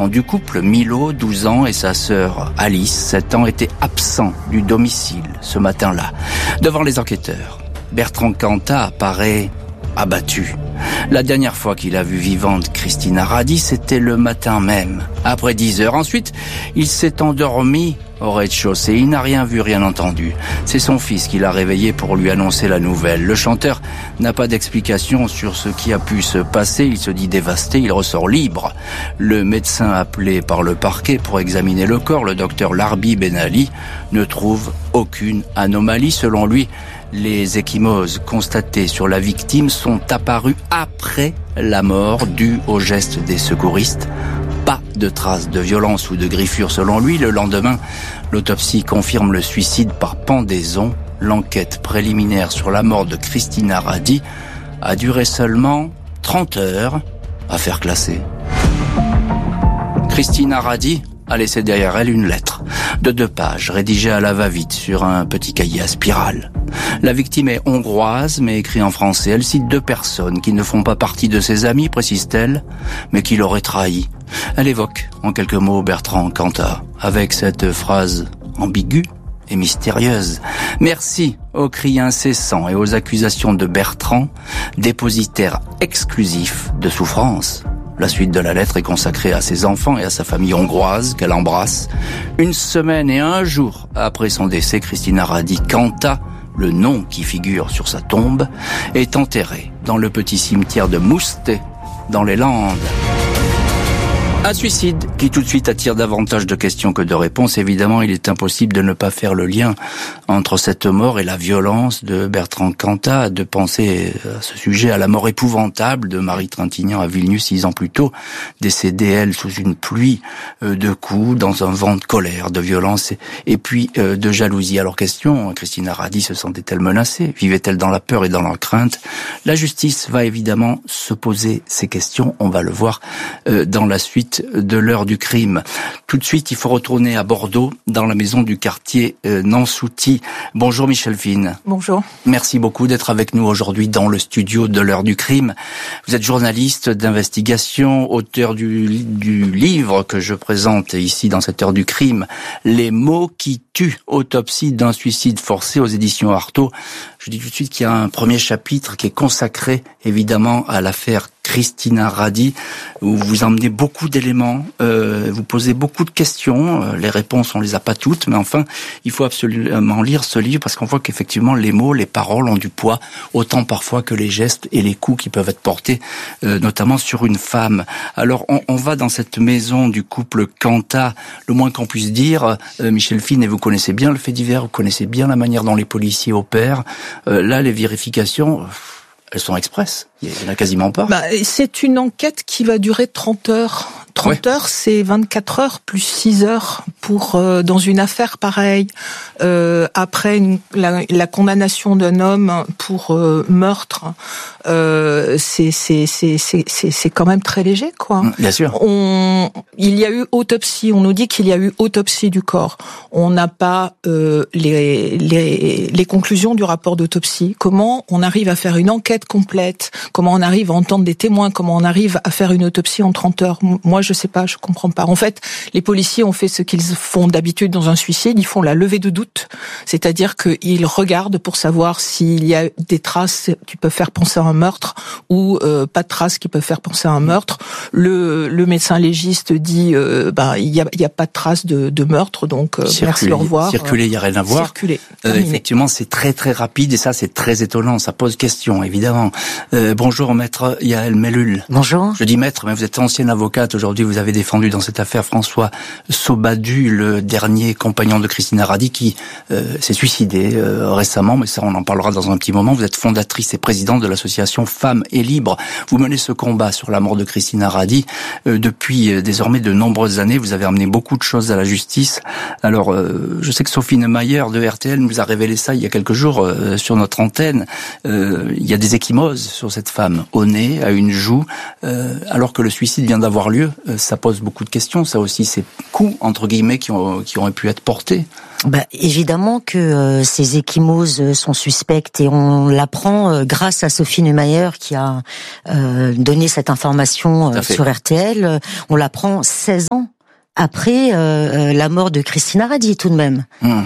enfants du couple, Milo, 12 ans, et sa sœur Alice, 7 ans, étaient absents du domicile ce matin-là. Devant les enquêteurs, Bertrand Cantat apparaît abattu. La dernière fois qu'il a vu vivante Christina Radi, c'était le matin même, après 10 heures. Ensuite, il s'est endormi au rez-de-chaussée. Il n'a rien vu, rien entendu. C'est son fils qui l'a réveillé pour lui annoncer la nouvelle. Le chanteur n'a pas d'explication sur ce qui a pu se passer. Il se dit dévasté, il ressort libre. Le médecin appelé par le parquet pour examiner le corps, le docteur Larbi Ben Ali, ne trouve aucune anomalie. Selon lui, les ecchymoses constatées sur la victime sont apparues après la mort, dues au geste des secouristes. Pas de traces de violence ou de griffure selon lui. Le lendemain, l'autopsie confirme le suicide par pendaison. L'enquête préliminaire sur la mort de Christina Radi a duré seulement 30 heures. Affaire classée. Christina Radi a laissé derrière elle une lettre de 2 pages, rédigée à la va-vite sur un petit cahier à spirale. La victime est hongroise, mais écrit en français. Elle cite 2 personnes qui ne font pas partie de ses amis, précise-t-elle, mais qui l'auraient trahi. Elle évoque, en quelques mots, Bertrand Cantat, avec cette phrase ambiguë et mystérieuse. Merci aux cris incessants et aux accusations de Bertrand, dépositaire exclusif de souffrance. La suite de la lettre est consacrée à ses enfants et à sa famille hongroise qu'elle embrasse. 1 semaine et 1 jour après son décès, Christina Radi Cantat, le nom qui figure sur sa tombe, est enterrée dans le petit cimetière de Moustet, dans les Landes. Un suicide qui tout de suite attire davantage de questions que de réponses. Évidemment, il est impossible de ne pas faire le lien entre cette mort et la violence de Bertrand Cantat, de penser à ce sujet à la mort épouvantable de Marie Trintignant à Vilnius 6 ans plus tôt, décédée, elle, sous une pluie de coups, dans un vent de colère, de violence et puis de jalousie. Alors question, Christina Radi se sentait-elle menacée? Vivait-elle dans la peur et dans la crainte? La justice va évidemment se poser ces questions, on va le voir dans la suite de l'heure du crime. Tout de suite, il faut retourner à Bordeaux, dans la maison du quartier Nansouty. Bonjour Michel Fine. Bonjour. Merci beaucoup d'être avec nous aujourd'hui dans le studio de l'heure du crime. Vous êtes journaliste d'investigation, auteur du livre que je présente ici dans cette heure du crime, Les mots qui tuent, autopsie d'un suicide forcé aux éditions Artaud. Je dis tout de suite qu'il y a un premier chapitre qui est consacré évidemment à l'affaire Christina Radi, où vous emmenez beaucoup d'éléments, vous posez beaucoup de questions, les réponses on les a pas toutes, mais enfin il faut absolument lire ce livre parce qu'on voit qu'effectivement les mots, les paroles ont du poids, autant parfois que les gestes et les coups qui peuvent être portés, notamment sur une femme. Alors on va dans cette maison du couple Cantat, le moins qu'on puisse dire, Michel Fine, et vous connaissez bien le fait divers, vous connaissez bien la manière dont les policiers opèrent, là les vérifications, elles sont express. Il n'y en a quasiment pas. C'est une enquête qui va durer 30 heures. 30 heures, c'est 24 heures plus 6 heures pour dans une affaire pareille. Après la condamnation d'un homme pour meurtre, c'est quand même très léger, quoi. Bien sûr. Il y a eu autopsie. On nous dit qu'il y a eu autopsie du corps. On n'a pas les conclusions du rapport d'autopsie. Comment on arrive à faire une enquête complète? Comment on arrive à entendre des témoins? Comment on arrive à faire une autopsie en 30 heures? Moi, je sais pas, je comprends pas. En fait, les policiers ont fait ce qu'ils font d'habitude dans un suicide. Ils font la levée de doute. C'est-à-dire qu'ils regardent pour savoir s'il y a des traces qui peuvent faire penser à un meurtre ou pas de traces qui peuvent faire penser à un meurtre. Le médecin légiste dit, il y a pas de traces de meurtre, donc merci, au revoir. Circuler, il y a rien à voir. Circuler. Effectivement, c'est très très rapide et ça c'est très étonnant. Ça pose question, évidemment. Bonjour maître Yael Mellul. Bonjour. Je dis maître, mais vous êtes ancienne avocate. Aujourd'hui, vous avez défendu dans cette affaire François Sobadu, le dernier compagnon de Christina Radi qui s'est suicidé récemment, mais ça on en parlera dans un petit moment. Vous êtes fondatrice et présidente de l'association Femmes et Libres. Vous menez ce combat sur la mort de Christina Radi depuis désormais de nombreuses années. Vous avez amené beaucoup de choses à la justice. Alors, je sais que Sophie Neumayer de RTL nous a révélé ça il y a quelques jours sur notre antenne. Il y a des ecchymoses sur cette femme, au nez, à une joue, alors que le suicide vient d'avoir lieu. ça pose beaucoup de questions. Ça aussi, ces coups, entre guillemets, qui auraient pu être portés. Évidemment que ces ecchymoses sont suspectes et on l'apprend grâce à Sophie Neumayer qui a donné cette information sur RTL. On l'apprend 16 ans après la mort de Christina Radi tout de même.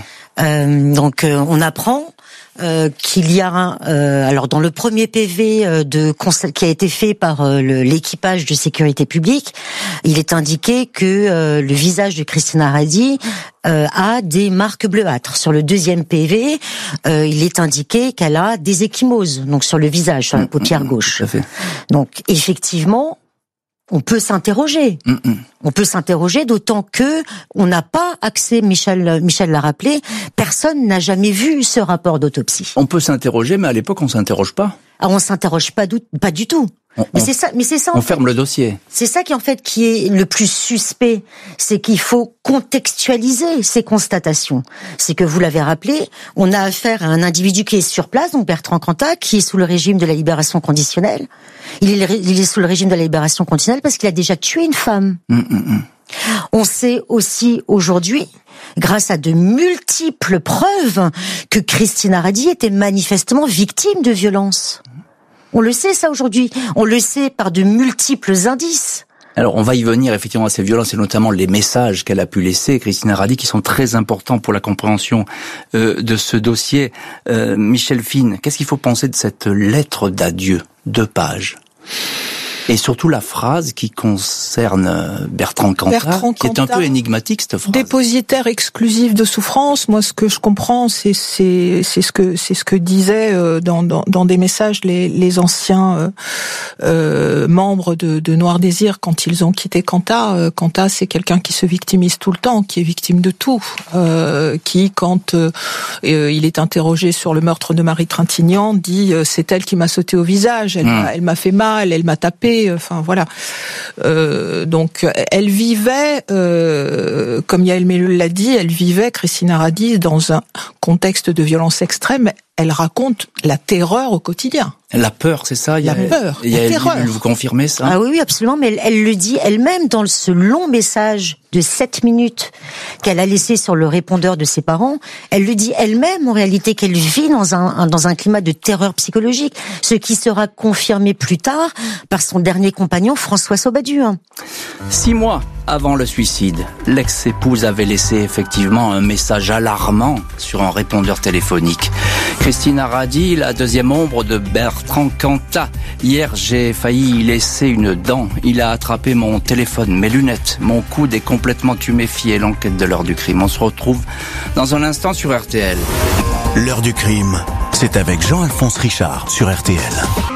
Donc on apprend qu'il y a alors dans le premier PV qui a été fait par l'équipage de sécurité publique, il est indiqué que le visage de Christina Radi a des marques bleuâtres. Sur le deuxième PV, il est indiqué qu'elle a des ecchymoses, donc sur le visage, sur la paupière gauche. Donc effectivement, on peut s'interroger. On peut s'interroger, d'autant que on n'a pas accès, Michel l'a rappelé, personne n'a jamais vu ce rapport d'autopsie. On peut s'interroger, mais à l'époque, on s'interroge pas. Ah, on s'interroge pas du tout. Mais c'est ça. On ferme le dossier. C'est ça qui est le plus suspect, c'est qu'il faut contextualiser ces constatations. C'est que vous l'avez rappelé, on a affaire à un individu qui est sur place, donc Bertrand Cantat, qui est sous le régime de la libération conditionnelle. Il est sous le régime de la libération conditionnelle parce qu'il a déjà tué une femme. On sait aussi aujourd'hui, grâce à de multiples preuves, que Christina Radi était manifestement victime de violences. On le sait ça aujourd'hui, on le sait par de multiples indices. Alors on va y venir effectivement à ces violences et notamment les messages qu'elle a pu laisser, Christina Radi, qui sont très importants pour la compréhension de ce dossier. Michel Fine, qu'est-ce qu'il faut penser de cette lettre d'adieu, 2 pages ? Et surtout la phrase qui concerne Bertrand Cantat, qui est un peu énigmatique, cette phrase. Dépositaire exclusif de souffrance. Moi, ce que je comprends, c'est ce que disaient dans des messages les anciens membres de Noir Désir quand ils ont quitté Cantat. Cantat, c'est quelqu'un qui se victimise tout le temps, qui est victime de tout, qui, quand il est interrogé sur le meurtre de Marie Trintignant, dit c'est elle qui m'a sauté au visage, elle m'a fait mal, elle m'a tapé. Enfin voilà. Donc elle vivait, comme Yael Mellul l'a dit, Christina Radi, dans un contexte de violence extrême. Elle raconte la terreur au quotidien. La peur, c'est ça? La peur, la terreur. Vous confirmez ça? Ah oui, absolument, mais elle le dit elle-même dans ce long message de 7 minutes qu'elle a laissé sur le répondeur de ses parents. Elle le dit elle-même, en réalité, qu'elle vit dans un climat de terreur psychologique, ce qui sera confirmé plus tard par son dernier compagnon, François Sobadu. 6 mois avant le suicide, l'ex-épouse avait laissé effectivement un message alarmant sur un répondeur téléphonique. Christina Radi, la deuxième ombre de Bertrand Cantat. Hier, j'ai failli y laisser une dent. Il a attrapé mon téléphone, mes lunettes. Mon coude est complètement tuméfié. L'enquête de l'heure du crime. On se retrouve dans un instant sur RTL. L'heure du crime, c'est avec Jean-Alphonse Richard sur RTL.